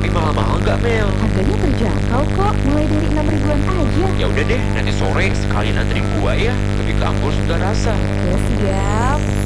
Tapi mahal-mahal nggak, Mel? Harganya terjangkau kok, mulai dari 6 ribuan aja. Ya udah deh, nanti sore sekalian anterin gua ya. Lebih kampus udah rasa. Ya siap.